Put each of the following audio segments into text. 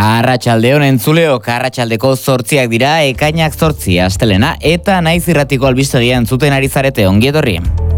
Arratsaldeon entzuleok, arratsaldeko 8 dira, ekainak 8 astelena, eta naiz irratiko albistegia entzuten ari zarete, ongi etorri.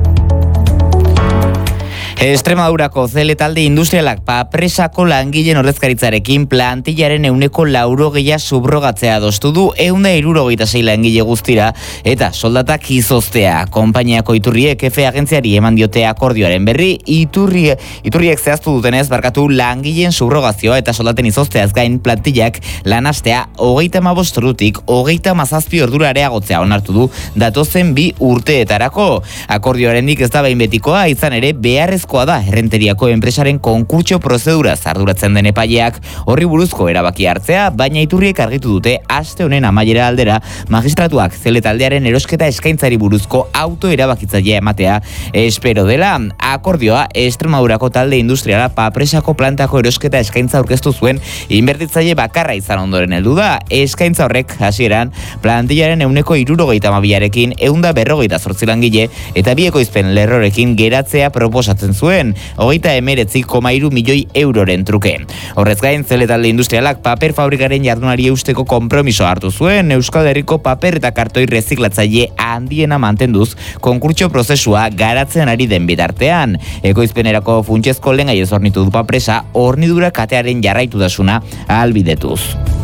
Extremadurako zele talde industrialak papresako langileen ordezkaritzarekin plantillaren 80% subrogatzea adostu du 176 langile guztira eta soldatak izoztea. Konpainiako iturriek EFE agentziari eman diote akordioaren berri, iturriek zehaztu dutenez langileen subrogazioa eta soldaten izozteaz gain plantillak lanastea 35 ordutik 37 ordura areagotzea onartu du datozen 2 urteetarako. Akordioarendik ez da behin betikoa, izan ere beharrezko da errenteriako enpresaren konkurtso prozeduraz arduratzen den epaileak horri buruzko erabaki hartzea, baina iturriek argitu dute aste honen amaiera aldera magistratuak zele taldearen erosketa eskaintzari buruzko auto erabakitzailea ematea espero dela. Akordioa Extremadurako talde industriala papresako plantako erosketa eskaintza aurkeztu zuen inbertitzaile bakarra izan ondoren heldu da. Eskaintza horrek hasieran plantillaren 72%rekin 158 langile eta 2 ekoizpen lerrorekin geratzea proposatzen zuen, 39,3 milioi euroren truke. Horrez gain, zele talde industrialak paper fabrikaren jardunari eusteko konpromiso hartu zuen, Euskal Herriko paper eta kartoi reziklatzaile handiena mantenduz konkurtso prozesua garatzen ari den bitartean. Ekoizpenerako funtsezko lehengaiez hornitu du papresa, hornidura katearen jarraitudasuna ahalbidetuz.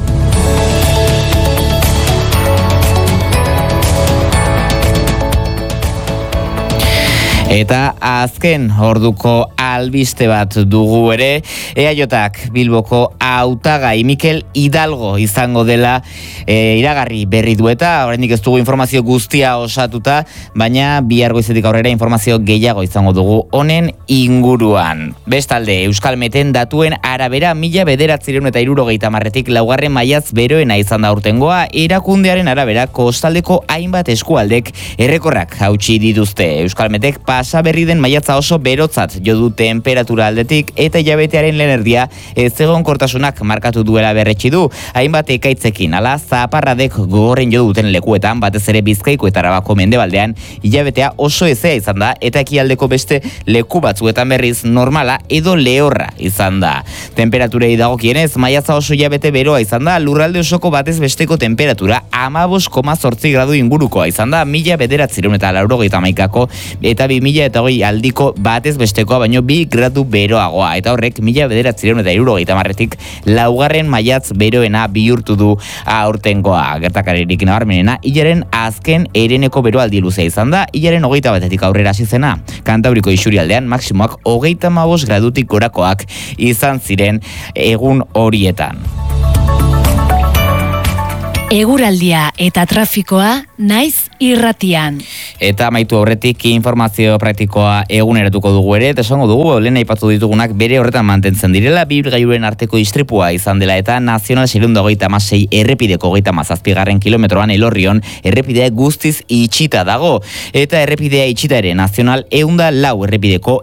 Eta azken orduko albiste bat dugu ere, EAJak Bilboko hautagai Mikel Hidalgo izango dela iragarri berri du eta oraindik ez dugu informazio guztia osatuta, baina bihar goizetik aurrera informazio gehiago izango dugu honen inguruan. Bestalde, Euskalmeten datuen arabera 1970etik 4. maiatz beroena izan da urtengoa, erakundearen arabera kostaldeko hainbat eskualdek errekorrak hautsi dituzte. Euskalmetek pasa berri den maiatza oso berotzat jo du temperatura aldetik eta hilabetearen lehen erdia ezegonkortasunak markatu duela berretsi du. Hainbat ekaitzekin, ala zaparradek gogorren jo duten lekuetan, batez ere Bizkaiko eta Arabako mendebaldean hilabetea oso ezea izan da eta ekialdeko beste leku batzuetan berriz normala edo lehorra izan da. Temperaturei dagokienez, maiatza oso hilabete beroa izan da, lurralde osoko batez besteko temperatura 15,8 gradu ingurukoa izan da, 1991 eta 2020 aldiko batez bestekoa baino 2 gradu beroagoa, eta horrek 1970etik 4. maiatz beroena bihurtu du aurtengoa. Gertakaririk nabarmenena, hilaren azken hereneko beroaldi luzea izan da, hilaren 21etik aurrera hasi zena. Kantabriko isurialdean maximoak 35 gradutik gorakoak izan ziren egun horietan. Eguraldia eta trafikoa naiz irratian. Eta amaitu aurretik informazio praktikoa eguneratuko dugu ere, eta esango dugu, lehen aipatu ditugunak bere horretan mantentzen direla, bi ibilgailuren arteko istripua izan dela eta Nazional 626 errepideko 37. kilometroan Elorrion errepidea guztiz itxita dago. Eta errepidea itxita ere Nazional 104 errepideko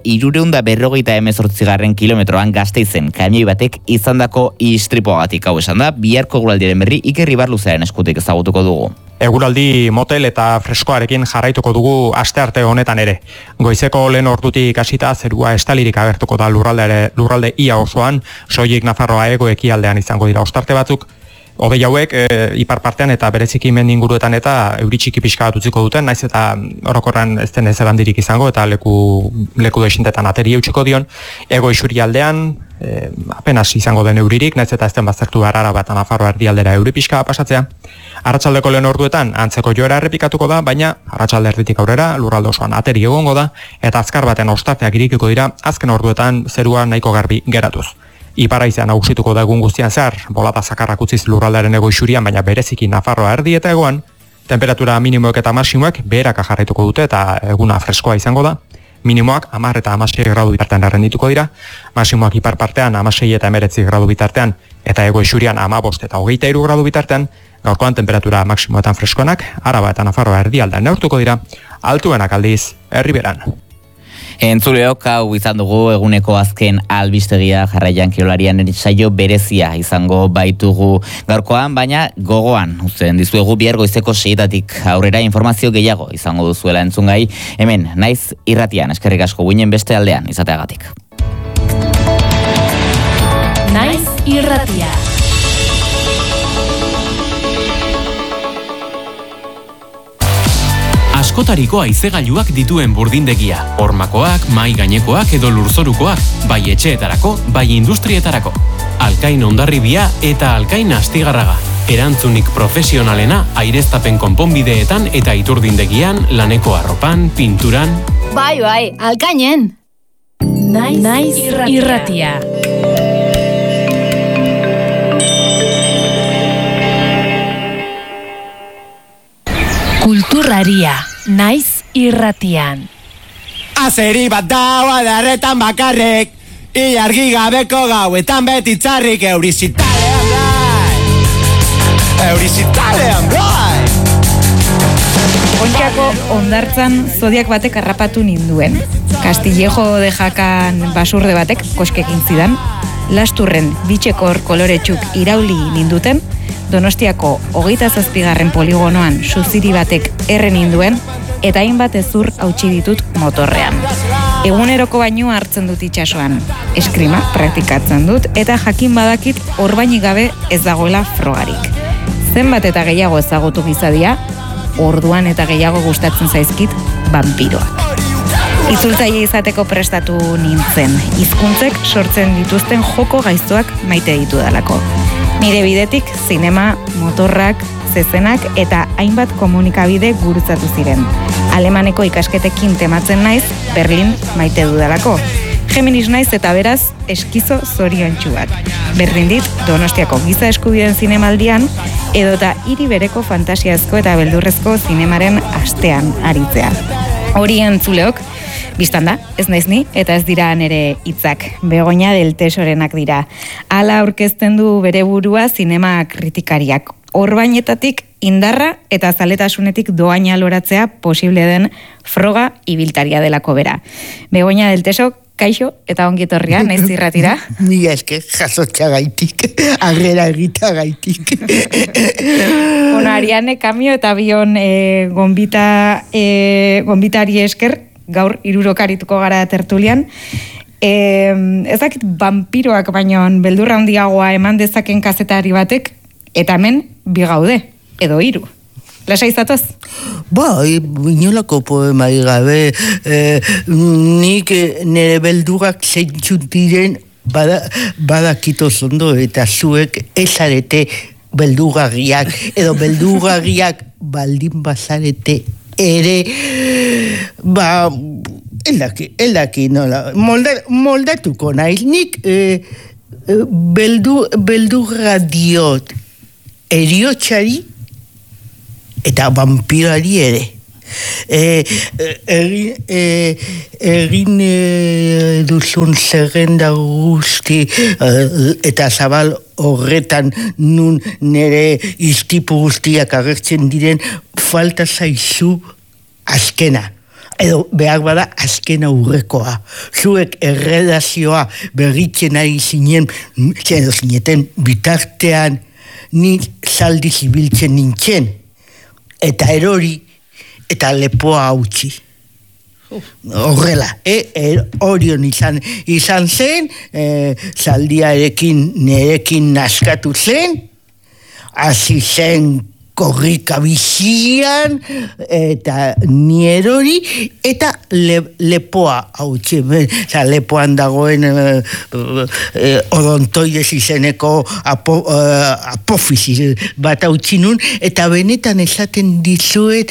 348. kilometroan Gasteizen kamioi batek izandako istripuagatik. Hau esan da, biharko eguraldiaren berri Iker Ibarluzearen eskutik ezagutuko dugu. Eguraldi motel eta freskoarekin jarraituko dugu astearte honetan ere. Goizeko lehen ordutik hasita zerua estalirik agertuko da lurralde ia osoan, soilik Nafarroa hego ekialdean izango dira ostarte batzuk. Hodei hauek ipar partean eta bereziki mendi inguruetan eta euri txiki pixka bat utziko duten, naiz eta orokorran ez den ezelandirik izango eta leku desintetan ateri eutxiko dion. Ego isurialdean apenas izango den euririk, naiz eta ez den baztertu behar Araba eta Nafarroa erdialdera euri pixka pasatzea. Arratsaldeko lehen orduetan antzeko joera errepikatuko da, baina arratsalde erditik aurrera lurralde osoan ateri egongo da eta azkar baten ostarteak irikiko dira azken orduetan zerua nahiko garbi geratuz. Iparaizean nagusituko da egun guztian zehar, bolada zakarrak utziz lurraldearen ego isurian, baina bereziki Nafarroa erdi eta egoan, temperatura minimoek eta maximoek beheraka jarraituko dute eta eguna freskoa izango da. Minimoak 10 eta 16 gradu bitartean errendituko dira, maximoak ipar partean 16 eta 19 gradu bitartean, eta ego isurian 15 eta 23 gradu bitartean, gaurkoan temperatura maximoetan freskoenak, Araba eta Nafarroa erdialdean neurtuko dira, altuenak aldiz Erriberan. Entzuleok, hau izan dugu eguneko azken albistegia jarraian kirolarian saio berezia izango baitugu gaurkoan, baina gogoan uzten dizuegu bihar goizeko 6:00 aurrera informazio gehiago izango duzuela entzungai. Hemen, naiz irratian, eskerrik asko guinen beste aldean izateagatik. Naiz irratia. askotariko haizegailuak dituen burdindegia. Hormakoak, mai gainekoak edo lurzorukoak, bai etxeetarako, bai industrietarako. Alkain Hondarribia eta Alkain Astigarraga. Erantzunik profesionalena aireztapen konponbideetan eta iturdindegian, laneko arropan, pinturan. Bai, Alkainen! Naiz irratia. Kulturraria, naiz irratian. Azeri bat daua darretan bakarrik, ilargi gabeko gauetan beti txarrik, Eurizitalean bai! Ointiako hondartzan zodiak batek harrapatu ninduen. Castillejo de Jakan basurde batek koskekin zidan, lasturren bitxekor koloretxuk irauli ninduten, Donostiako 27. poligonoan suziri batek erren ninduen, eta hainbat ezur hautsi ditut motorrean. Eguneroko bainua hartzen dut itsasoan, eskrima praktikatzen dut, eta jakin badakit orbainik gabe ez dagoela frogarik. Zenbat eta gehiago ezagutu gizadia, orduan eta gehiago gustatzen zaizkit vampiroak. Itzultzaile izateko prestatu nintzen, hizkuntzek sortzen dituzten joko gaiztoak maite ditudalako. Nire bidetik zinema, motorrak, zezenak eta hainbat komunikabide gurutzatu ziren. Alemaneko ikasketekin tematzen naiz, Berlin maite dudalako. Geminis naiz eta beraz eskizo zoriontsu bat. Berdin dit Donostiako giza eskubideen zinemaldian edota hiri bereko fantasiazko eta beldurrezko zinemaren astean aritzea. Hori entzuleok, bistan da, ez naiz ni, eta ez dira nere hitzak, Begoña del Tesorenak dira. Hala aurkezten du bere burua zinema kritikariak. Orbainetatik indarra eta zaletasunetik doaina loratzea posible den froga ibiltaria delako bera. Begoña del Teso, kaixo eta ongi etorria, naiz irratira. Mila esker, jasotxa gaitik, agerra egita gaitik. Ariane Kamio eta bion gonbitari esker, gaur hirurokarituko gara tertulian. Ez dakit vampiroak baino beldurra handiagoa eman dezaken kazetari batek, eta hemen bi gaude, edo hiru. Lasa izatoz? Bai, inolako poemai gabe, nik nire beldurrak zeintzut diren badakito zondo, eta zuek ezarete beldurgarriak, edo beldurgarriak baldin bazarete ere, eldaki nola, moldatuko naiz, nik beldurra diot eriotxari eta vampirari ere. Egin duzun zerrenda guzti eta zabal horretan nun nire iztipu guztiak agertzen diren falta zaizu azkena. Edo behar bada azkena urrekoa. Zuek erredazioa berritzen ari zineten bitartean ni zaldi zibiltzen nintzen. Eta erori eta lepoa hautsi. Horrela, orion izan zen, zaldia nerekin naskatu zen, hasi zen korrika bizian, eta ni erori, eta lepoa hautsi. Lepoan dagoen odontoides izeneko apofisis bat hautsi nun, eta benetan esaten dizuet,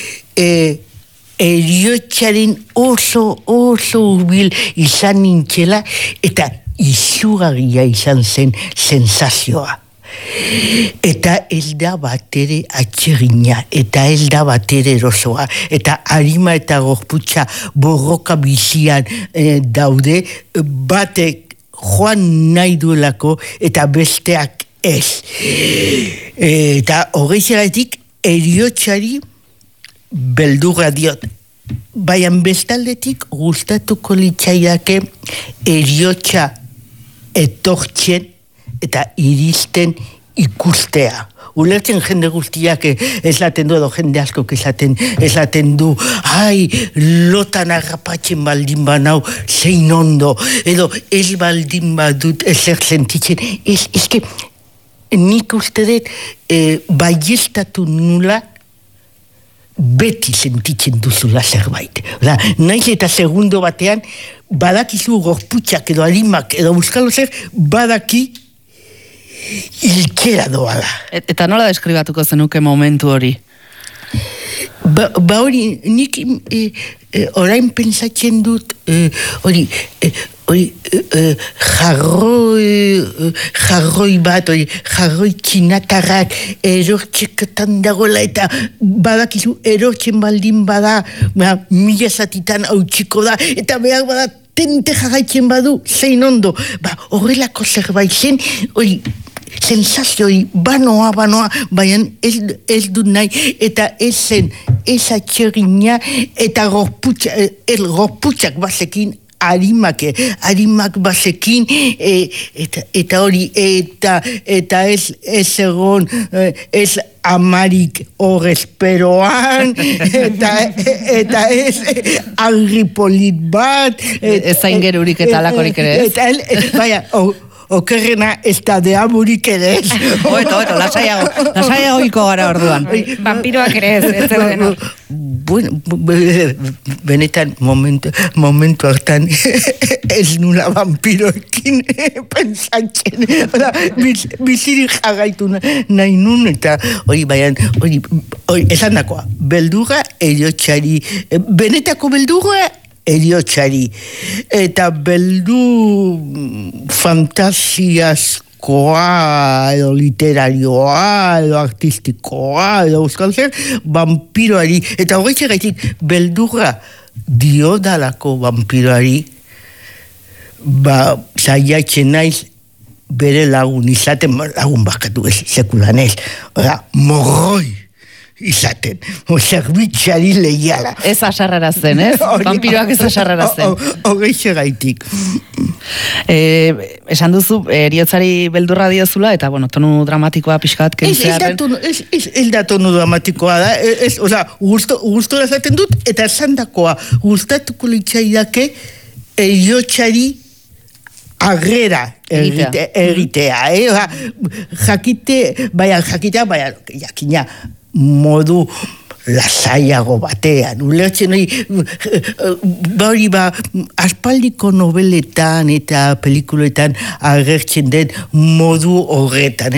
eriotxaren oso hubil izan nintzela, eta izugarria izan zen sensazioa. Eta ez da batere atxerina, eta ez da batere erosoa, eta harima eta gorputza borroka bizian daude, batek joan nahi duelako, eta besteak ez. Eta horrexegatik eriotxari beldurra diot. Baian bestaldetik gustatuko litzaidake eriotxa etortzen eta iristen ikustea. Ulertzen jende guztiak esaten du, edo jende askok esaten du, lotan harrapatzen baldin banau, zein ondo, edo ez baldin badut ezer sentitzen. Eske, nik uste dut baiestatu nula beti sentitzen duzula zerbait. Oda, naiz eta segundo batean, badakizu gorputxak edo arimak edo euskalo zer, badaki hilkera doala. Eta nola deskribatuko zenuke momentu hori? Ba hori, nik orain pentsatzen dut, hori jarroi bat, jarroi txinatarrak erortxeketan dagoela eta badakizu erortzen baldin bada, mila zatitan hautsiko da, eta behar bada tente jarraitzen badu, zein ondo. Horrelako zerbait zen, hori, sensazio hori, banoa, baina ez dut nahi, eta ez zen, ez atxerina, eta gorputxak bazekin, arimak bazekin, eta hori, eta ez egon, ez amarik hor esperoan, eta ez agripolit bat. Ez zain gerurik eta alakorik ere ez? Baina, okerrena ez da deamurik ere ez. Oeto, lasaiagoiko gara orduan. Vampiroak ere ez zeuden. Bueno, benetan momentu hartan ez nula vampiroekin pensatzen. Bizirik jarraitu nahi nun, eta hori esan dakoa, beldurra eriotxari, benetako beldurra eriotxari, eta beldu fantasiazkoa edo literarioa edo artistikoa edo euskal zer, vampiroari, eta horretxe gaitik beldurra diodalako vampiroari, zaiatzen naiz bere lagun izaten, lagun bakatu ez, sekulan ez, morroi izaten, zerbitxari lehiala. Ez asarrarazten, ez? Vampiroak ez asarrarazten. Horreixe gaitik. Esan duzu, eriotzari beldurra diozula, eta, tonu dramatikoa pixkat kentzearen. Ez da tonu dramatikoa da, gustora zaten dut, eta esandakoa, gustatuko litzaidake eriotzari agrera egitea. Jakitea, jakina, modu lasaiago batean. Ulertzen hori, aspaldiko nobeletan eta pelikuletan agertzen den modu horretan.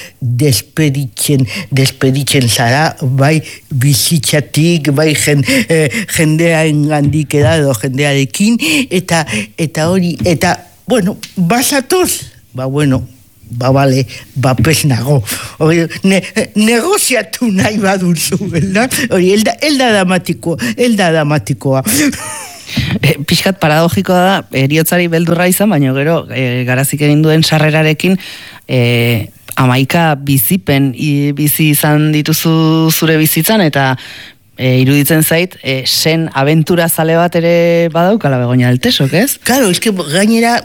Despeditzen zara, bai bizitzatik, bai jendearen gandik edo jendearekin, eta hori, basatoz, bale, pez nago. Negoziatu nahi baduzu, hori, elda dramatikoa. Pixkat paradogikoa da, eriotzari beldurra izan, baina gero, garazik egin duen sarrerarekin, 11 bizipen bizi izan dituzu zure bizitzan, eta iruditzen zait, sen abentura zale bat ere badaukala Begoña del Tesok, ez? Claro, gainera,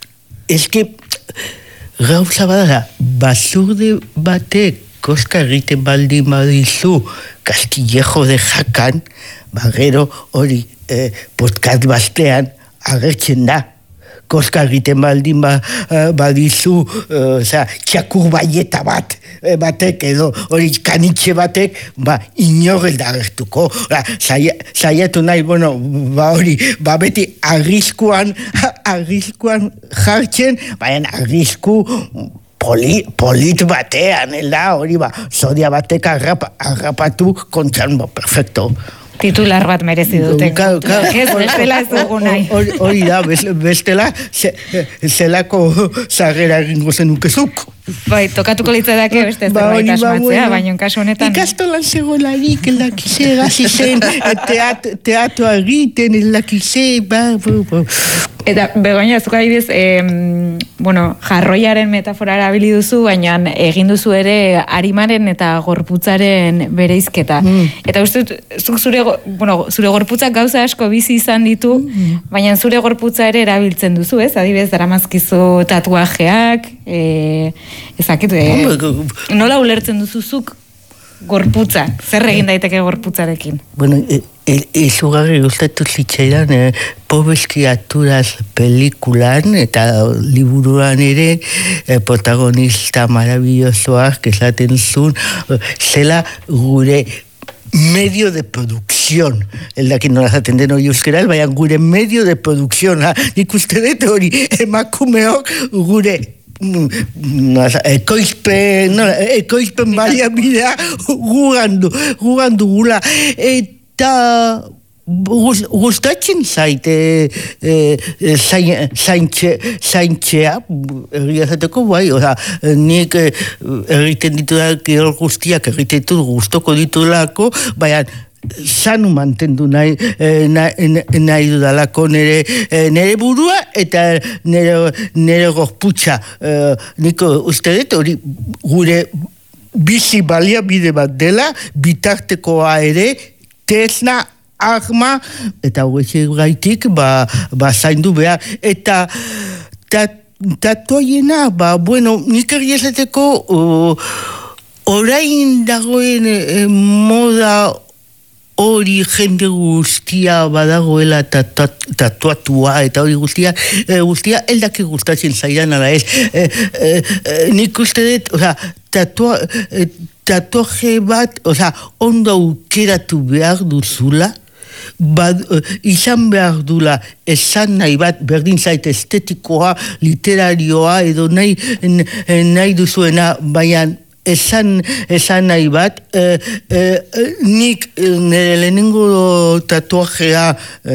gauza badara, basurde batek koska egiten baldin badizu Castillejo de Jacan, gero hori podcast bastean agertzen da. Koska egiten baldin badizu txakur baieta batek edo hori kanitxe batek, inorrel da agertuko. Zaiatu nahi, hori, beti arriskuan jartzen, baina arrisku polit batean, hori zodia batek arrapatu kontran, perfecto. Titular bat merezi dute. Ez bestela ez dugu nahi. Hori da, bestela zelako zarrera egingo zenukezuk. Tokatuko litzedake beste zerbait asmatzea, baina kasu honetan... Ikastolan zegoelarik, elakize gazi zen, teatroa egiten, elakize, Eta, Begoña, zuka adibidez, jarroiaren metafora erabili duzu, baina egin duzu ere arimaren eta gorputzaren bereizketa. Eta uste, zure gorputzak gauza asko bizi izan ditu, baina zure gorputza ere erabiltzen duzu, ez? Adibidez, daramazkizu tatuajeak, nola ulertzen duzuzuk gorputza? Zer egin daiteke gorputzarekin? Izugarri gustatu zitzaidan Pobres Criaturas pelikulan eta liburuan ere protagonista maravillosoak esaten zuen, zela gure medio de producción, el da que no las atenden hori euskeraz, baina gure medio de producción, nik uste dut hori emakumeok gure ekoizpen baliabidea gugandu gula, eta gustatzen zaite zaintzea egiazateko bai, nik egiten ditudak guztiak egiten ditut gustoko ditulako, baina sanu mantendu nahi dudalako nere burua eta nere gorputza, niko uste dut hori gure bizi baliabide bat dela, bitartekoa ere tesna arma, eta horiek gaitik zaindu behar, eta tatuaiena, bueno, nik egiazateko orain dagoen moda hori jende guztia badagoela tatuatua eta hori guztia eldake gustatzen zaidan ala ez. Nik uste dut, tatuaje bat, ondo aukeratu behar duzula, izan behar dula esan nahi bat, berdin zait estetikoa, literarioa, edo nahi duzuena, baina esan nahi bat, nik nire lehenengo tatuajea,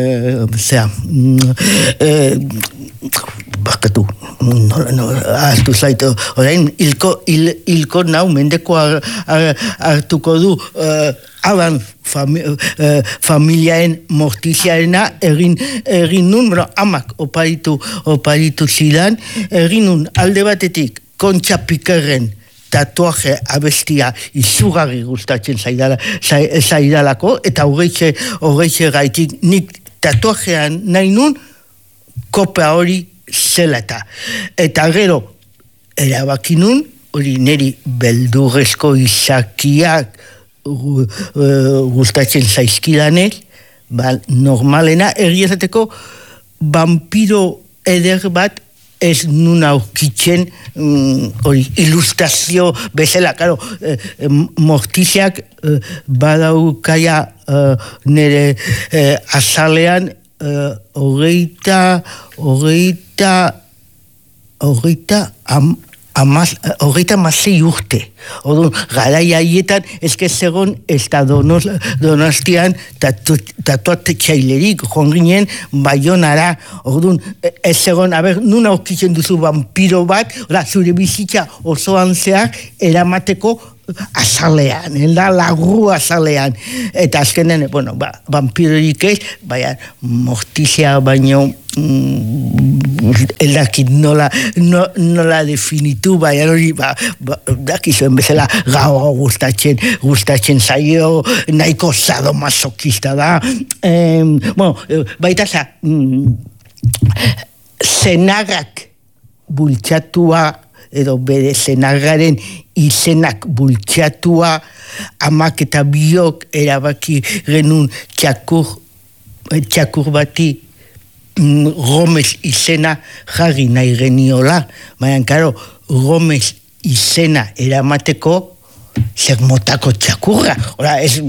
bakatu, hartu zaitu, orain, hilko nau, mendeko hartuko du, aban familiaen mortiziarena egin nun, amak oparitu zidan, egin nun alde batetik, Kontxa Pikerren tatuaje abestia izugarri gustatzen zaidalako, eta horretxe gaitik nik tatuajean nahi nun kopa hori zela eta gero erabaki nun hori niri beldurrezko izakiak gustatzen zaizkidanez, normalena egiazateko vampiro eder bat ez nun aukitzen ilustrazio bezala, claro, mortiziak badaukaia nire azalean hogeita mazei urte. Garai haietan ezke zegon ez da Donostian tatuatxailerik, joan ginen Baionara, ez zegon, nun aukitzen duzu vampiro bat, zure bizitza osoan zehar eramateko azalean, lagru azalean. Eta azkenen, vampirorik ez, baina mortizia baino eldakit nola definitu, baina hori dakizuen bezala gaua gustatzen zaio, nahiko sadomasokista da. Baita zenagak bultxatua edo bere zenagaren izenak bultxatua, amak eta biok erabaki genuen txakur bati Gomez izena jarri nahi geniola, baina, karo, Gomez izena eramateko zer motako txakurra, ez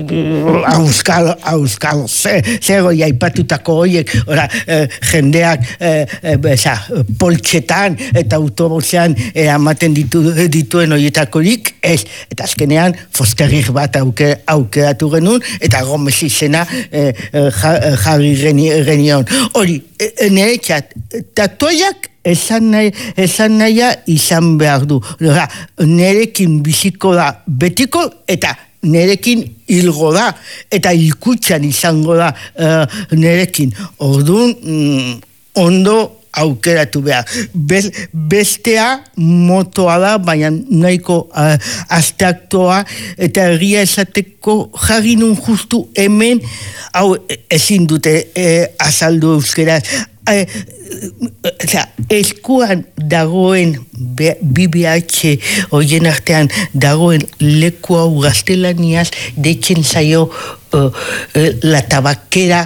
auskalo, zer hori aipatutako horiek, jendeak poltsetan eta autobusean eramaten dituen horietakorik, ez, eta azkenean fosterrik bat aukeratu genuen, eta Gomez izena jarri genion. Hori, nire txat, tatuaiak esan nahia izan behar du. Nerekin biziko da betiko eta nerekin hilgo da eta hilkutxan izango da nerekin. Orduan, ondo aukeratu behar. Bestea motoa da, baina nahiko azteaktoa eta egia esateko jarri nun justu hemen, hau ezin dute azaldu euskeraz, eskuan dagoen BBH horien artean dagoen leku hau gaztelaniaz deitzen zaio la tabakera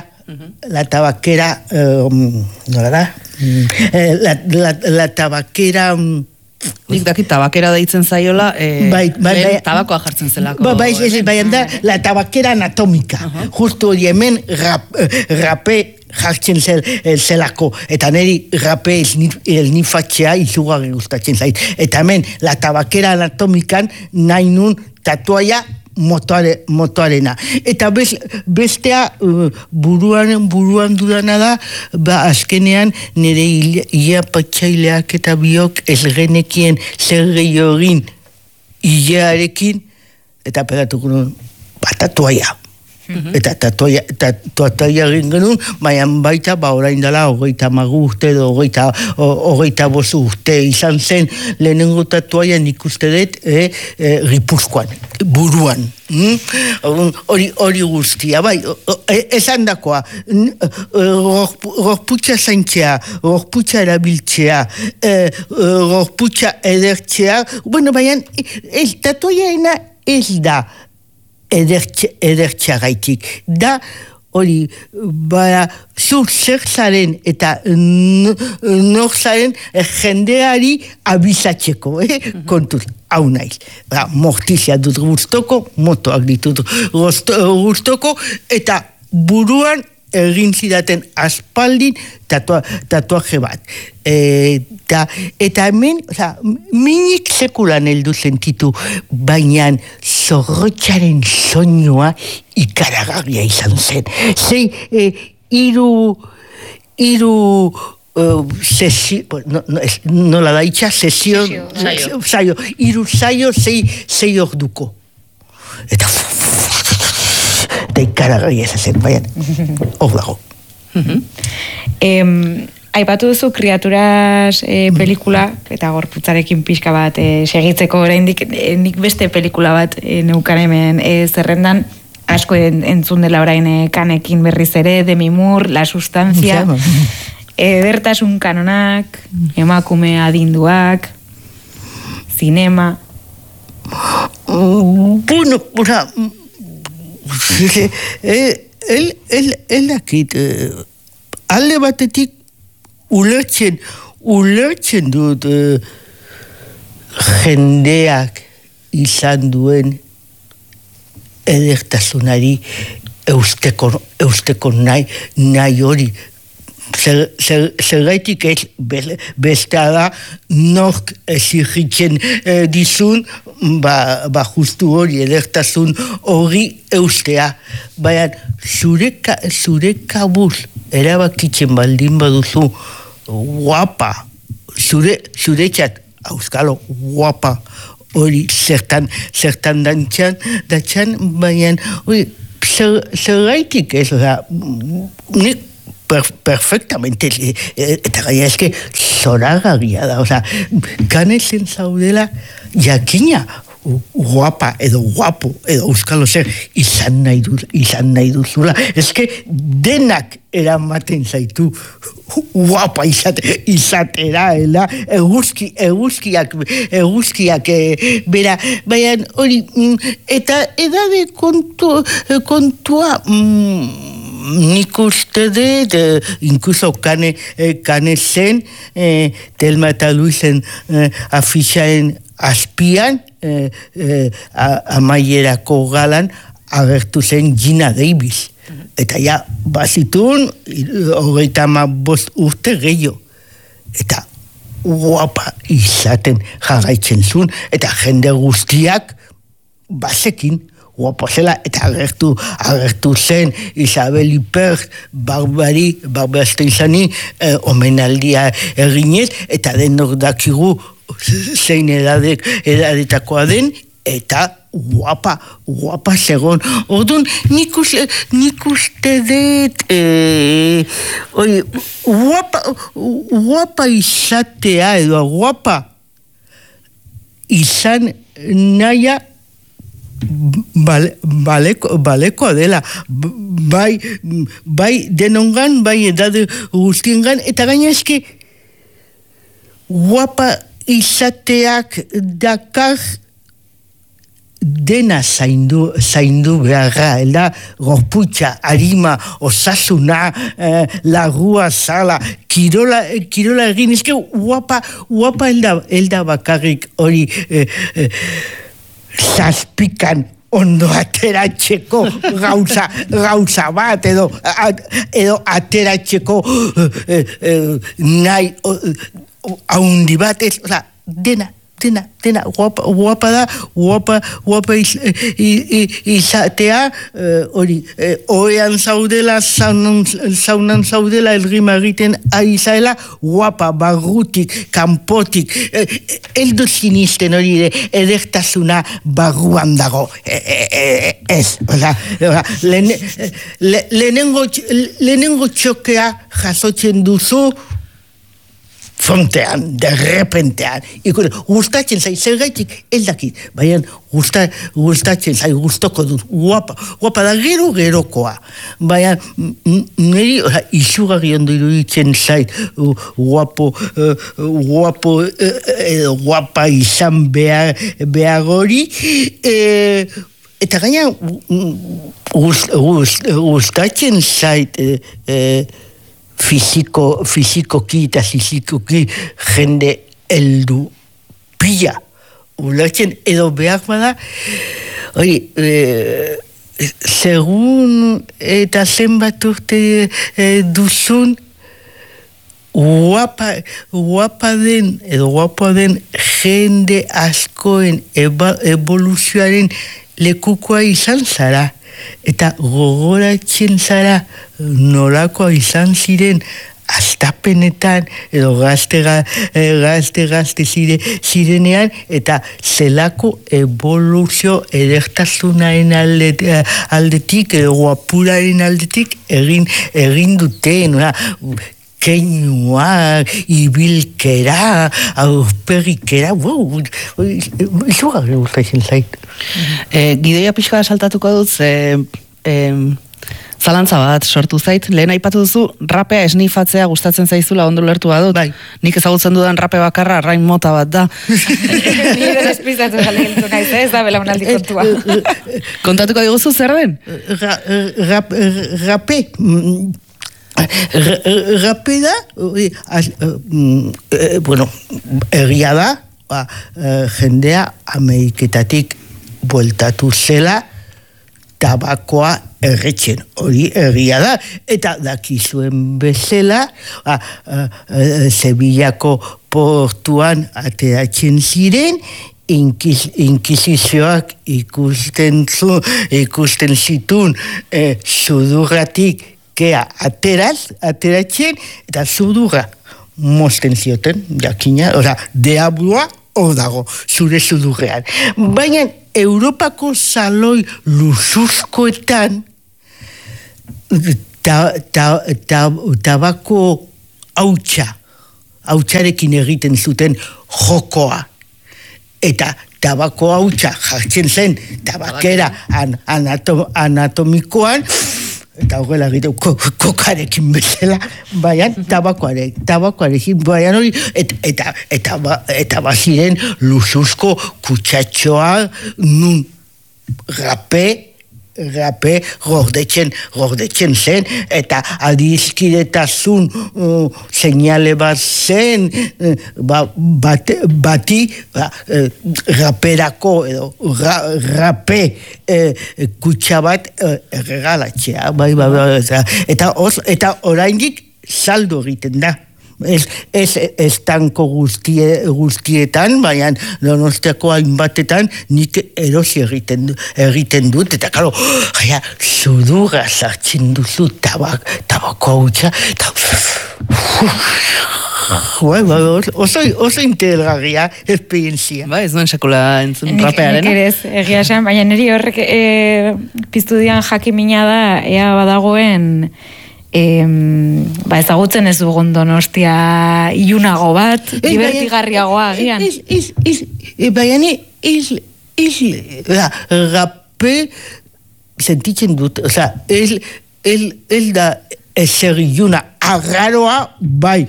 nola da? La tabakera Nik dakit tabakera deitzen zaiola, tabakoa jartzen zelako. Baina da, la tabakera anatomika. Justo hori hemen rape jartzen zelako. Eta niri rape elnifatxea izugarri gustatzen zait. Eta hemen, la tabakera anatomikan nahi nun tatuaia motoarena. Eta bestea buruan dudana da, azkenean nire ia patxaileak eta biok ez genekien zer gehiorin iarekin, eta pegatuko nuen, tatuaia. Eta tatuaia egin genuen, maian baita, orain dela, 30 urte edo 25 urte izan zen, lehenengo tatuaia nik uste dut, Gipuzkoan, buruan. Hori guztia, bai, esan dakoa, gorputza zaintzea, gorputza erabiltzea, gorputza edertzea, bueno, baina, tatuaiaena ez da, edertxa gaitik. Da, hori, zur zer zaren eta nor zaren jendeari abizatzeko, kontuz, hau naiz. Mortizia dut guztoko, motoak ditut guztoko, eta buruan egin zidaten aspaldin tatuaje bat. Eta hemen, minik sekulan heldu sentitu, baina zorrotxaren soinua ikaragarria izan zen. Zei, iru nola daitxa, saio, iru saio, zei orduko. Eta ikaragarria izan zen, baina, hor dago. Aipatu duzu Kriaturas pelikula, eta gorputzarekin pixka bat segitzeko oraindik nik beste pelikula bat neukan hemen zerrendan, asko entzun dela orain Kanekin berriz ere, Demi Moore, La Sustancia, edertasun kanonak, emakume adinduak, zinema. Bueno, el dakit, alde batetik ulertzen dut jendeak izan duen edertasunari eusteko nahi hori. Zergaitik ez bestea da nork exigitzen dizun, justu hori edertasun hori eustea. Baina zure kabuz erabakitzen baldin baduzu guapa, zure txat, auskalo, guapa, hori zertan datxan, baina zergaitik ez, nik perfectamente, eta gaia eske zoragarria da, Kanezen zaudela jakina guapa edo guapo edo euskalo zer izan nahi duzula, eske denak eramaten zaitu guapa izatera, eguzkiak bera, baina hori, eta edade kontua nik uste dut, incluso Kanezen, Telma eta Luisen afixaren azpian, amaierako galan, agertu zen Gina Davis. Eta ja, bazitun, 35 urte gehiago. Eta guapa izaten jarraitzen zuen, eta jende guztiak bazekin guapo zela, eta agertu zen Isabel Ipert, Barbara izani, omenaldia eginez, eta denok dakigu zein edadetakoa den, eta guapa segon. Orduan, nik uste dut, guapa izatea, edo guapa izan naia balekoa dela, bai denongan, bai edade guztiengan, eta gaina eske guapa izateak dakar dena zaindu beharra, gorputza, arima, osasuna, lagua, zala, kirola egin, eske guapa elda bakarrik hori zazpikan ondo ateratzeko gauza bat, edo ateratzeko nahi haundi bat, dena guapa da, guapa izatea, hori, oean zaudela, zaunan zaudela, elrima egiten aizaela, guapa, barrutik, kanpotik, eldo sinisten hori edertasuna barruan dago, ez, lehenengo txokea jasotzen duzu, frontean, derrepentean, gustatzen zai, zer gaitik, eldakit, baina gustatzen zai, gustoko dut, guapa da gerokoa, baina niri izugarri ondo iruditzen zait, guapa izan behar hori, eta gaina gustatzen zait, fizikoki eta fizikoki jende heldu pila ulertzen edo behar bada hori segun eta zenbat urte duzun guapa den jende askoen evoluzioaren lekukoa izan zara eta gogoratzen zara nolakoa izan ziren astapenetan edo gazte zirenean eta zelako evoluzio edertasunaren aldetik edo guapuraren aldetik egin duten keinuak, ibilkera, aurperikera, izugarri gustatzen zait. Gidoia pixka saltatuko dut, zalantza bat sortu zait, lehen aipatu duzu, rapea esnifatzea gustatzen zaizula ondo lertu badut. Bai. Nik ezagutzen dudan rape bakarra rain mota bat da. Nire despistatu galditu naiz, ez da belaunaldi kontua. Kontatuko diguzu zer den? Rape... Rapida, egia da, jendea Ameriketatik bueltatu zela tabakoa erretzen, hori egia da, eta dakizuen bezala, Sevillako portuan ateratzen ziren, inkisizioak ikusten zitun sudurratik kea ateratzen, eta sudurra mozten zioten, jakina, deablua hor dago, zure sudurrean. Baina, Europako saloi luzuzkoetan, tabako hautsarekin egiten zuten jokoa, eta tabako hautsa jartzen zen, tabakera anatomikoan, eta horrela egiten kokarekin bezala, baina tabakoarekin, baina hori, eta baziren luzuzko kutsatxoa nun rape gordetzen zen, eta adizkidetasun seinale bat zen bati raperako edo rape kutsa bat erregalatzea, eta oraindik saldo egiten da. Ez tanko guztietan, baina Donostiako hainbatetan nik erosi egiten dut, eta karo, sudurra sartzen duzu tabako hautsa, eta oso interesgarria esperientzia. Ba, ez duen sekula entzun rapearen. Nik ere ez, egia esan, baina niri horrek piztu dian jakimina da, ea badagoen ezagutzen ez dugun Donostia ilunago bat, divertigarriagoa agian. Baina rape sentitzen dut, ez da ezer iluna agarroa, bai,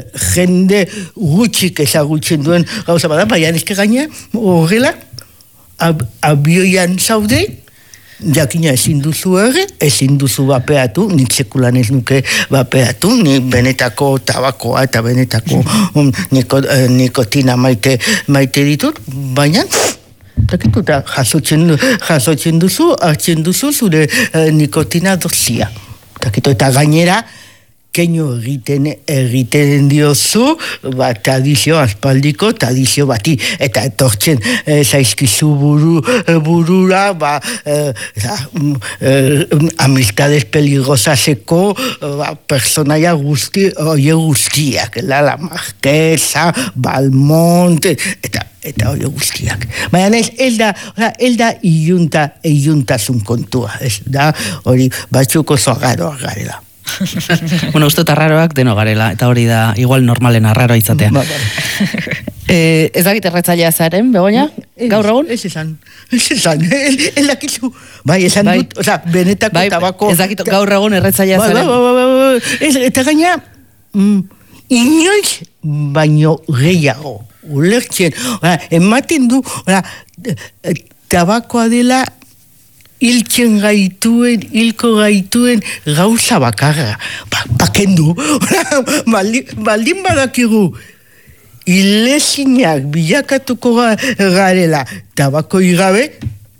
jende gutxik ezagutzen duen gauza bada, baina eske gaina horrela abioian zaude, jakina ezin duzu bapeatu, nik sekulan ez nuke bapeatu, nik benetako tabakoa eta benetako nikotina maite ditut, baina jasotzen duzu, hartzen duzu zure nikotina dozia. Eta gainera, keino egiten diozu, aspaldiko tradizio bati, eta etortzen zaizkizu burura, amistades peligrosaseko personaia guztiak, la Marquesa, Balmont, eta hori guztiak. Baina ez da iluntasun kontua, ez da hori batzuk oso arraroak garela. Bueno, uste arraroak deno garela, eta hori da igual normalen arraroa izatea. Ez dakit erretzailea zaren, Begoña? Gaur egun? Ez esan, ez dakizu. Bai, esan dut, benetako tabako... Ez dakit gaur egun erretzailea zaren. Eta gaina, inoiz baino gehiago, ulertzen, ematen du, tabakoa dela hilko gaituen gauza bakarra. Bakendu, baldin badakigu, hilezinak bilakatuko garela tabako igabe,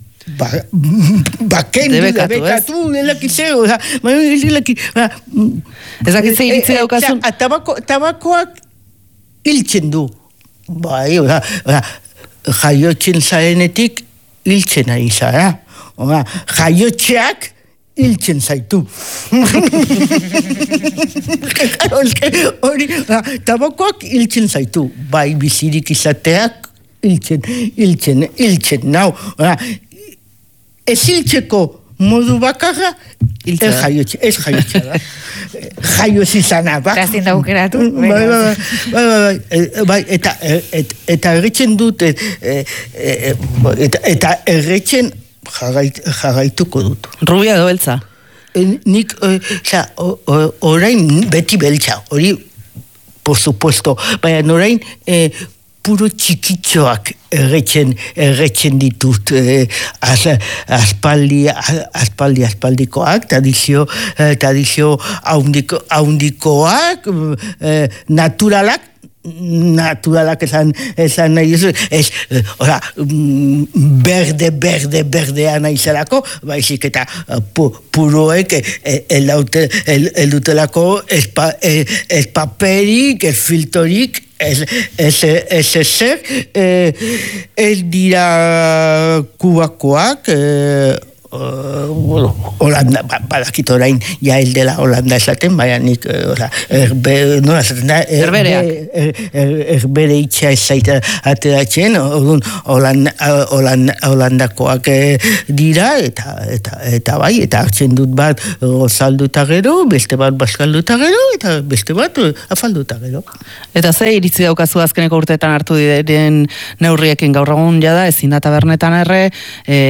bakendu, debekatu, delakizeo, ez dakitze iritzi daukazun? Tabakoak hiltzen du. Bai, jaiotzen zarenetik hiltzen ari zara. Jaiotxeak hiltzen zaitu. Tabakoak hiltzen zaitu. Bai, bizirik izateak hiltzen. Nau, ez hiltzeko modu bakarra, ez jaiotxea da. Jaioz izana, ba? Gaztin daukeratu. Bai, eta erretzen dut, eta erretzen jarraituko dut. Rubia edo beltza? Nik, orain beti beltza, hori, por supuesto, baina orain puro txikitxoak erretzen ditut aspaldikoak, tradizio haundikoak, naturalak esan nahi duzu, berdea nahi zelako, baizik eta puroek eldutelako ez paperik, ez filtorik, ez ezer, ez dira kubakoak, Holanda, badakit orain ja dela Holanda esaten, baina nik nola esaten da erbere itxa ez zaita ateratzen, Holandakoak dira eta bai, eta hartzen dut bat salduta gero, beste bat baskalduta gero, eta beste bat afalduta gero. Eta ze iritzi daukazu azkeneko urteetan hartu diren neurriekin gaur egun jada, ezin da tabernetan erre,